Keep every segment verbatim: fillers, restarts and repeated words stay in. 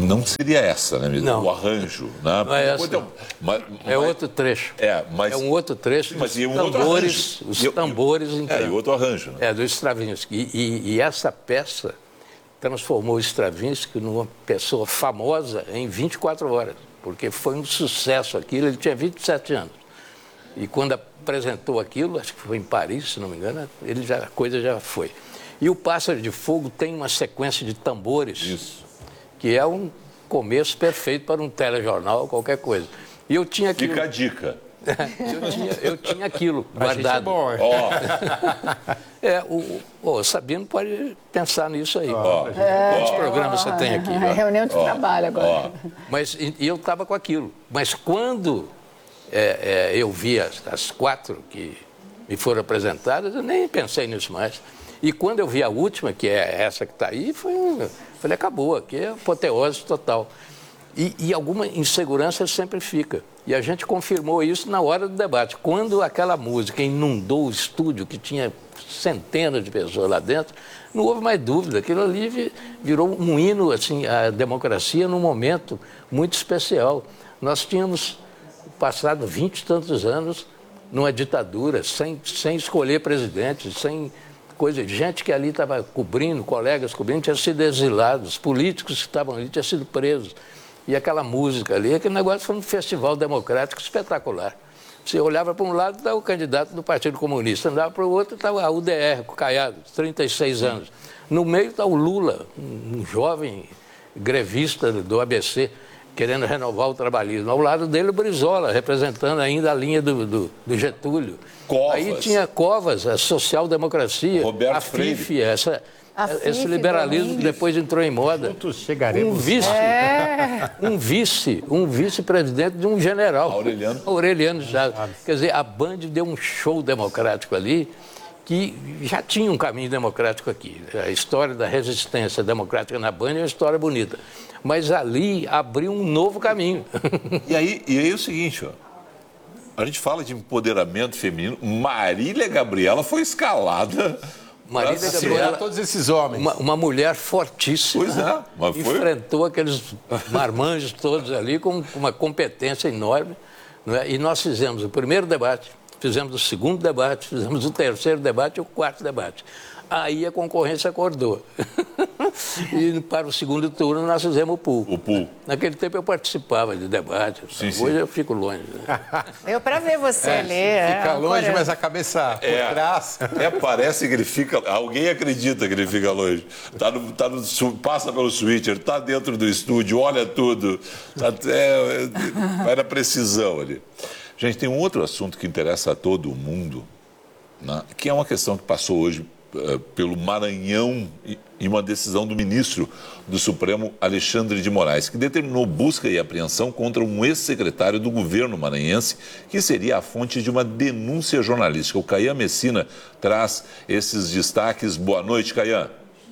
não seria essa, né? Não. O arranjo, né? Não é essa, Então, não. mas, É mas, outro trecho. É, mas, é um outro trecho mas dos e um outro tambores, arranjo. os E- tambores É, entrando. e outro arranjo, né? É, do Stravinsky. E, e, e essa peça transformou o Stravinsky numa pessoa famosa em vinte e quatro horas, porque foi um sucesso aquilo, ele tinha vinte e sete anos. E quando apresentou aquilo, acho que foi em Paris, se não me engano, ele já, a coisa já foi. E o Pássaro de Fogo tem uma sequência de tambores, Isso. que é um começo perfeito para um telejornal, qualquer coisa. E eu tinha aquilo, Fica a dica. eu tinha, eu tinha aquilo Pra gente é guardado. bom, hein? Ó, É, o, o, o Sabino pode pensar nisso aí. ó, Quantos programas você tem aqui? A ó? reunião de trabalho agora. ó. Mas e, e eu estava com aquilo. Mas quando é, é, eu vi as, as quatro que me foram apresentadas, eu nem pensei nisso mais. E quando eu vi a última, que é essa que está aí, foi um, falei, acabou, aqui é apoteose total. E, e alguma insegurança sempre fica. E a gente confirmou isso na hora do debate. Quando aquela música inundou o estúdio, que tinha centenas de pessoas lá dentro, não houve mais dúvida. Aquilo ali vi- virou um hino assim, à democracia num momento muito especial. Nós tínhamos passado vinte e tantos anos numa ditadura, sem, sem escolher presidente, sem coisa. Gente que ali estava cobrindo, colegas cobrindo, tinham sido exilados, políticos que estavam ali tinham sido presos. E aquela música ali, aquele negócio foi um festival democrático espetacular. Você olhava para um lado, estava o candidato do Partido Comunista, andava para o outro, estava a U D R, com o Caiado, trinta e seis anos. No meio está o Lula, um jovem grevista do A B C, querendo renovar o trabalhismo. Ao lado dele, o Brizola, representando ainda a linha do, do, do Getúlio. Covas. Aí tinha Covas, a social-democracia, Roberto a Freire. F I F, essa, A esse F I F, liberalismo que Domingos. depois entrou em moda. Juntos Um chegaremos. vice, É. um vice, um vice-presidente de um general. Aureliano. Aureliano Chaves. Quer dizer, a Band deu um show democrático ali que já tinha um caminho democrático aqui. A história da resistência democrática na Band é uma história bonita. Mas ali abriu um novo caminho. E aí, e aí é o seguinte, ó. A gente fala de empoderamento feminino. Marília Gabriela foi escalada. Marília pra ser- Gabriela- Todos esses homens. Uma, uma mulher fortíssima. Pois é, mas foi- Enfrentou aqueles marmanjos todos ali com uma competência enorme. Não é? E nós fizemos o primeiro debate, fizemos o segundo debate, fizemos o terceiro debate e o quarto debate. Aí a concorrência acordou. E para o segundo turno nós fizemos o pool. O pool. Naquele tempo eu participava de debate. Sim, Hoje sim. eu fico longe. Né? Deu para ver você ali. é, Fica longe, ancorando. mas a cabeça por É. trás. É, parece que ele fica. Alguém acredita que ele fica longe. Tá no, tá no, su- passa pelo switcher, tá dentro do estúdio, olha tudo. Tá, é, é, vai na precisão ali. Gente, tem um outro assunto que interessa a todo mundo, né, que é uma questão que passou hoje eh, pelo Maranhão e, e uma decisão do ministro do Supremo, Alexandre de Moraes, que determinou busca e apreensão contra um ex-secretário do governo maranhense, que seria a fonte de uma denúncia jornalística. O Caian Messina traz esses destaques. Boa noite, Caian.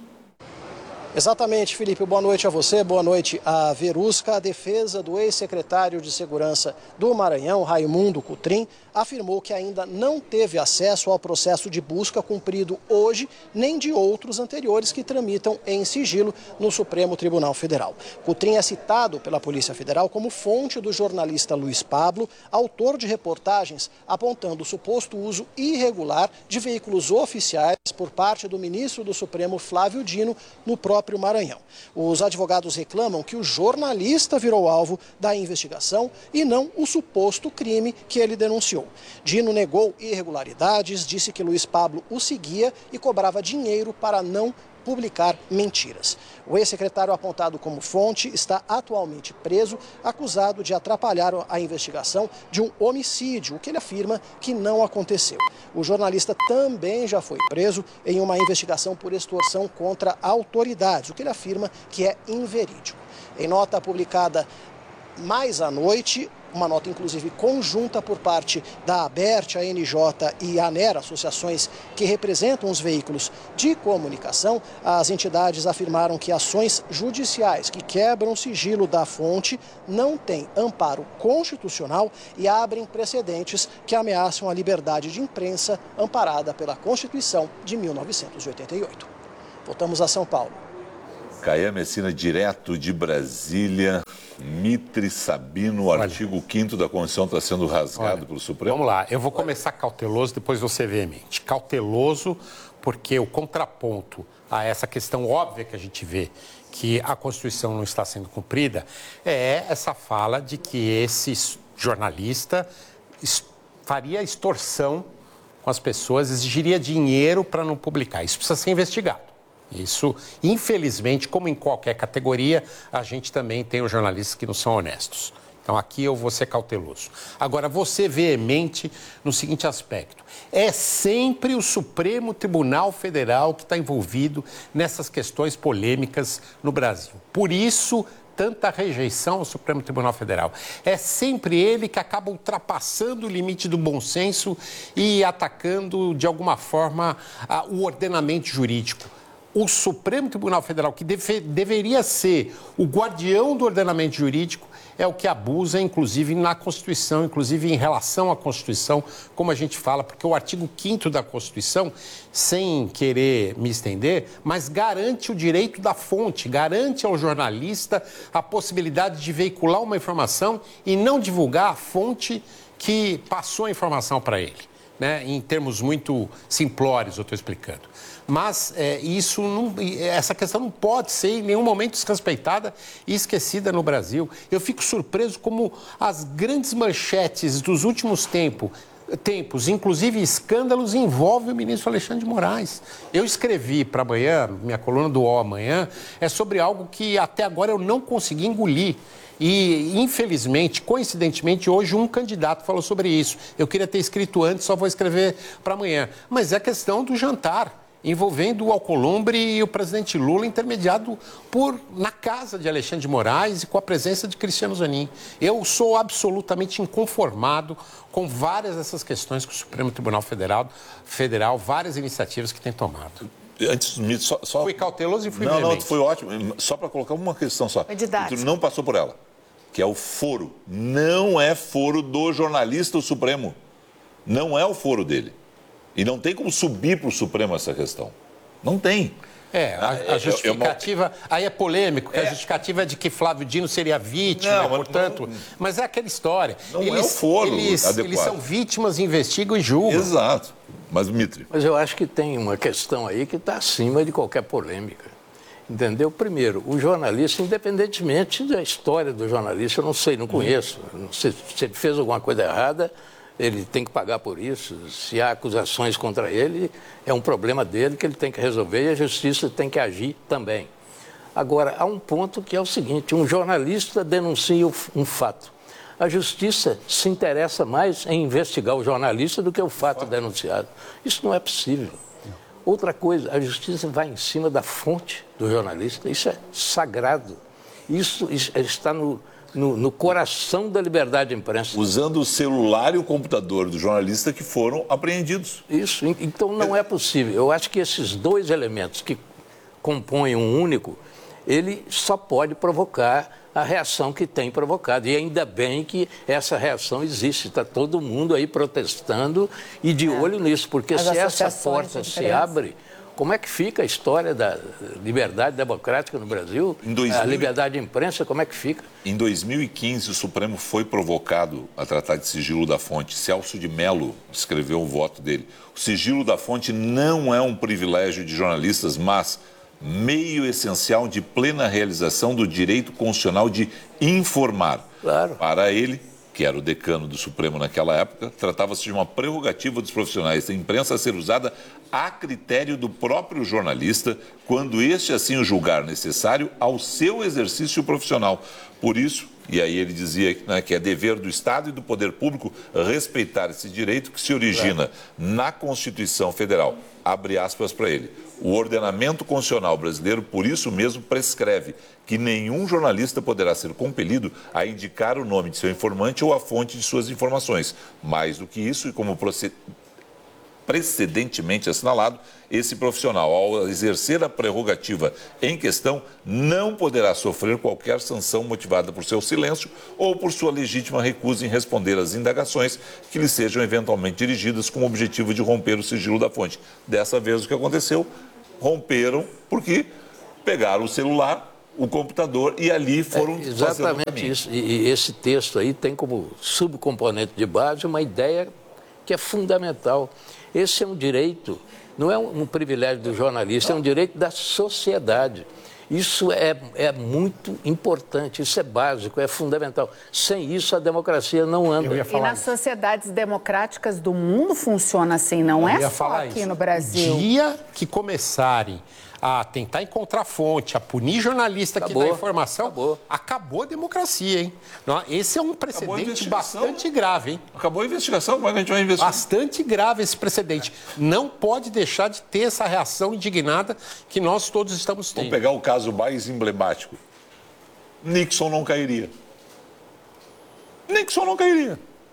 Exatamente, Felipe. Boa noite a você, boa noite a Verusca. A defesa do ex-secretário de Segurança do Maranhão, Raimundo Cotrim, afirmou que ainda não teve acesso ao processo de busca cumprido hoje, nem de outros anteriores que tramitam em sigilo no Supremo Tribunal Federal. Cotrim é citado pela Polícia Federal como fonte do jornalista Luiz Pablo, autor de reportagens apontando o suposto uso irregular de veículos oficiais por parte do ministro do Supremo, Flávio Dino, no próprio Maranhão. Os advogados reclamam que o jornalista virou alvo da investigação e não o suposto crime que ele denunciou. Dino negou irregularidades, disse que Luiz Pablo o seguia e cobrava dinheiro para não publicar mentiras. O ex-secretário apontado como fonte está atualmente preso, acusado de atrapalhar a investigação de um homicídio, o que ele afirma que não aconteceu. O jornalista também já foi preso em uma investigação por extorsão contra autoridades, o que ele afirma que é inverídico. Em nota publicada mais à noite, uma nota inclusive conjunta por parte da ABERT, a N J e a ANER, associações que representam os veículos de comunicação, as entidades afirmaram que ações judiciais que quebram o sigilo da fonte não têm amparo constitucional e abrem precedentes que ameaçam a liberdade de imprensa amparada pela Constituição de mil novecentos e oitenta e oito. Voltamos a São Paulo. Caian Messina, direto de Brasília. Mitre Sabino, o artigo quinto da Constituição está sendo rasgado Olha, pelo Supremo? Vamos lá, eu vou começar cauteloso, depois você veemente. Cauteloso porque o contraponto a essa questão óbvia que a gente vê, que a Constituição não está sendo cumprida, é essa fala de que esse jornalista faria extorsão com as pessoas, exigiria dinheiro para não publicar. Isso precisa ser investigado. Isso, infelizmente, como em qualquer categoria, a gente também tem os jornalistas que não são honestos. Então, aqui eu vou ser cauteloso. Agora, vou ser veemente no seguinte aspecto. É sempre o Supremo Tribunal Federal que está envolvido nessas questões polêmicas no Brasil. Por isso, tanta rejeição ao Supremo Tribunal Federal. É sempre ele que acaba ultrapassando o limite do bom senso e atacando, de alguma forma, a, o ordenamento jurídico. O Supremo Tribunal Federal, que deve, deveria ser o guardião do ordenamento jurídico, é o que abusa, inclusive, na Constituição, inclusive em relação à Constituição, como a gente fala, porque o artigo quinto da Constituição, sem querer me estender, mas garante o direito da fonte, garante ao jornalista a possibilidade de veicular uma informação e não divulgar a fonte que passou a informação para ele, né? Em termos muito simplórios, eu estou explicando. Mas é, isso não, essa questão não pode ser em nenhum momento desrespeitada e esquecida no Brasil. Eu fico surpreso como as grandes manchetes dos últimos tempos, tempos, inclusive escândalos, envolvem o ministro Alexandre de Moraes. Eu escrevi para amanhã, minha coluna do U O L amanhã, é sobre algo que até agora eu não consegui engolir. E, infelizmente, coincidentemente, hoje um candidato falou sobre isso. Eu queria ter escrito antes, só vou escrever para amanhã. Mas é a questão do jantar, envolvendo o Alcolumbre e o presidente Lula, intermediado por, na casa de Alexandre de Moraes e com a presença de Cristiano Zanin. Eu sou absolutamente inconformado com várias dessas questões que o Supremo Tribunal Federal, Federal várias iniciativas que tem tomado. Antes, só, só... Fui cauteloso e fui Não, veemente. não, foi ótimo. Só para colocar uma questão só. Foi didático. Tu não passou por ela, que é o foro. Não é foro do jornalista o Supremo. Não é o foro dele. E não tem como subir para o Supremo essa questão. Não tem. É, a, a justificativa, aí é polêmico, que é. a justificativa é de que Flávio Dino seria vítima, não, né, mas portanto, não, mas é aquela história. Não eles, é o foro eles, adequado. Eles são vítimas, investigam e julgam. Exato. Mas, Mitre... Mas eu acho que tem uma questão aí que está acima de qualquer polêmica. Entendeu? Primeiro, o jornalista, independentemente da história do jornalista, eu não sei, não conheço. Não sei, se ele fez alguma coisa errada, ele tem que pagar por isso. Se há acusações contra ele, é um problema dele que ele tem que resolver e a justiça tem que agir também. Agora, há um ponto que é o seguinte, um jornalista denuncia um fato. A justiça se interessa mais em investigar o jornalista do que o fato denunciado. Isso não é possível. Outra coisa, a justiça vai em cima da fonte do jornalista. Isso é sagrado. Isso, isso está no... No, no coração da liberdade de imprensa. Usando o celular e o computador do jornalista que foram apreendidos. Isso, então não é possível. Eu acho que esses dois elementos que compõem um único, ele só pode provocar a reação que tem provocado. E ainda bem que essa reação existe. Está todo mundo aí protestando e de é. olho nisso, porque As se essa porta se abre... Como é que fica a história da liberdade democrática no Brasil? Em dois mil... A liberdade de imprensa, como é que fica? Em dois mil e quinze, o Supremo foi provocado a tratar de sigilo da fonte. Celso de Mello escreveu o voto dele. O sigilo da fonte não é um privilégio de jornalistas, mas meio essencial de plena realização do direito constitucional de informar. Claro. Para ele, que era o decano do Supremo naquela época, tratava-se de uma prerrogativa dos profissionais da imprensa a ser usada a critério do próprio jornalista, quando este assim o julgar necessário ao seu exercício profissional. Por isso, e aí ele dizia, né, que é dever do Estado e do poder público respeitar esse direito que se origina na Constituição Federal. Abre aspas para ele. O ordenamento constitucional brasileiro, por isso mesmo, prescreve que nenhum jornalista poderá ser compelido a indicar o nome de seu informante ou a fonte de suas informações. Mais do que isso, e como procede... precedentemente assinalado, esse profissional, ao exercer a prerrogativa em questão, não poderá sofrer qualquer sanção motivada por seu silêncio ou por sua legítima recusa em responder às indagações que lhe sejam eventualmente dirigidas com o objetivo de romper o sigilo da fonte. Dessa vez, o que aconteceu? Romperam porque pegaram o celular, o computador e ali foram É exatamente isso. E, e esse texto aí tem como subcomponente de base uma ideia que é fundamental. Esse é um direito, não é um, um privilégio do jornalista, é um direito da sociedade. Isso é, é muito importante, isso é básico, é fundamental. Sem isso, a democracia não anda. E nas isso. sociedades democráticas do mundo funciona assim, não Eu é só aqui isso. no Brasil. O dia que começarem a tentar encontrar fonte, a punir jornalista acabou, que dá informação, acabou. acabou a democracia, hein? Esse é um precedente bastante grave, hein? Acabou a investigação, como é que a gente vai investigar? Bastante grave esse precedente. Não pode deixar de ter essa reação indignada que nós todos estamos tendo. Vamos pegar o caso mais emblemático. Nixon não cairia. Nixon não cairia.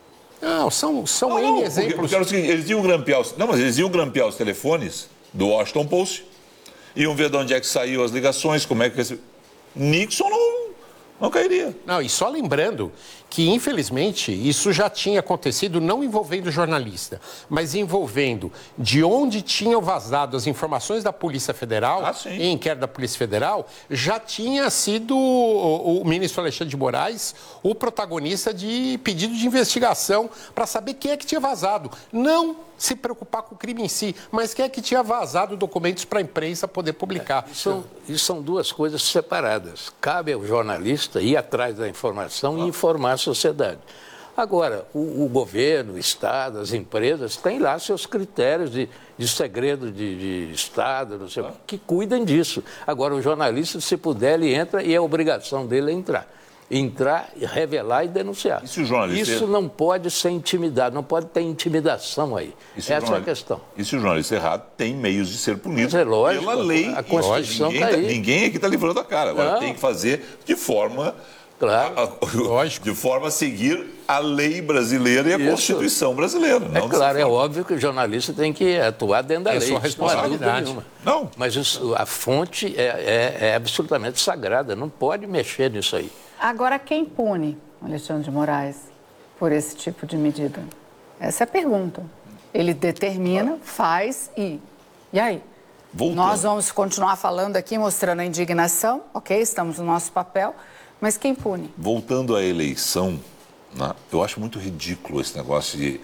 Não, são, são não, N não, exemplos. Porque, porque era o seguinte, eles iam grampear os, não, mas eles iam grampear os telefones do Washington Post, iam ver de onde é que saíam as ligações, como é que... Esse... Nixon não, não cairia. Não, e só lembrando que, infelizmente, isso já tinha acontecido não envolvendo jornalista, mas envolvendo de onde tinham vazado as informações da Polícia Federal, ah, sim. em inquérito da Polícia Federal, já tinha sido o, o ministro Alexandre de Moraes o protagonista de pedido de investigação para saber quem é que tinha vazado. Não se preocupar com o crime em si, mas quem é que tinha vazado documentos para a imprensa poder publicar. É, isso, isso são duas coisas separadas. Cabe ao jornalista ir atrás da informação e informar a sociedade. Agora, o, o governo, o Estado, as empresas têm lá seus critérios de, de segredo de, de Estado, não sei, que cuidem disso. Agora, o jornalista, se puder, ele entra e é obrigação dele entrar. Entrar, revelar e denunciar. E se o jornalista... Isso não pode ser intimidado, não pode ter intimidação aí. Essa jornal... é a questão. E se o jornalista errado tem meios de ser punido. Mas é lógico, pela lei. A Constituição está aí. Ninguém aqui está livrando a cara. Agora não. tem que fazer de forma... Claro, a, a, lógico. De forma a seguir a lei brasileira e a Isso. Constituição brasileira. É claro, é óbvio que o jornalista tem que atuar dentro da é lei. Sua responsabilidade. Não, não. Mas isso, a fonte é, é, é absolutamente sagrada, não pode mexer nisso aí. Agora, quem pune Alexandre de Moraes por esse tipo de medida? Essa é a pergunta. Ele determina, faz e... E aí? Voltando. Nós vamos continuar falando aqui, mostrando a indignação, ok? Estamos no nosso papel, mas quem pune? Voltando à eleição, né, eu acho muito ridículo esse negócio de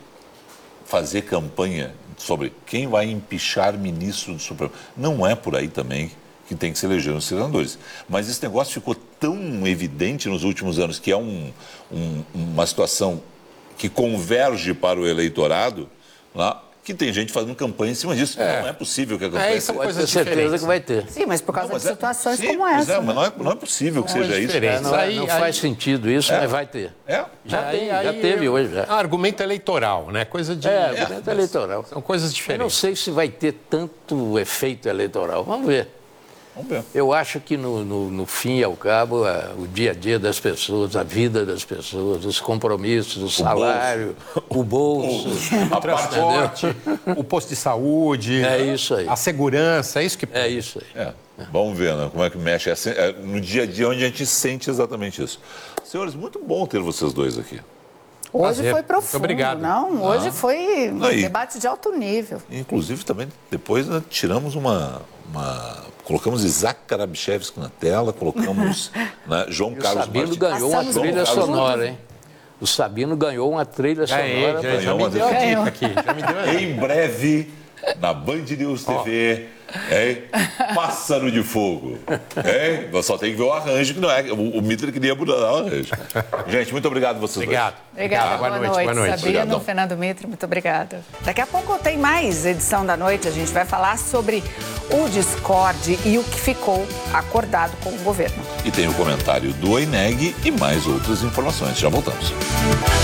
fazer campanha sobre quem vai empichar ministro do Supremo. Não é por aí também que tem que se eleger os senadores. Mas esse negócio ficou tão evidente nos últimos anos que é um, um, uma situação que converge para o eleitorado, né, que tem gente fazendo campanha em cima disso. É. Não é possível que a campanha... É, são pode coisas ter certeza diferentes. que vai ter. Sim, mas por causa não, de situações é, sim, como essa. É, né? mas não é, não é possível que Não, seja é isso. É, não, aí, não aí, faz sentido isso, é. mas vai ter. É? Já, aí, tem, já aí, teve eu... hoje. Já. Argumento eleitoral, né? Coisa de... É, argumento é, eleitoral. São coisas Eu diferentes. não sei se vai ter tanto efeito eleitoral. Vamos ver. Vamos ver. Eu acho que, no, no, no fim e ao cabo, a, o dia a dia das pessoas, a vida das pessoas, os compromissos, o salário, o bolso, O transporte, o posto de saúde, É isso aí. a segurança, é isso que... É isso aí. É. Vamos ver, né, como é que mexe. É, é no dia a dia onde a gente sente exatamente isso. Senhores, muito bom ter vocês dois aqui. Hoje Prazer. foi profundo, Muito obrigado. não? Hoje Ah. foi um Aí. debate de alto nível. Inclusive, também, depois né, tiramos uma, uma... Colocamos Isaac Karabichevski na tela, colocamos né, João E o Carlos Sabino Martins. ganhou uma Passamos trilha João Carlos sonora, hein? O Sabino ganhou uma trilha sonora. É, já, já ganhou me uma deu a defesa. dica aqui. Já me deu a dica. Em breve, na Band News T V, hein? Pássaro de Fogo. Hein? Só tem que ver o arranjo, que não é. O, o Mitre queria mudar o arranjo. Gente, muito obrigado a vocês Obrigado. dois. Obrigada, boa, boa, noite, noite. boa noite. Sabino, Obrigadão. Fernando Mitre, muito obrigada. Daqui a pouco tem mais edição da noite. A gente vai falar sobre o Discord e o que ficou acordado com o governo. E tem o comentário do Oineg e mais outras informações. Já voltamos.